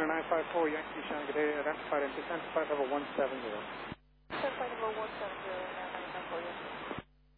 Center 954, Yankee Shanghai, identified in descent flight level 170.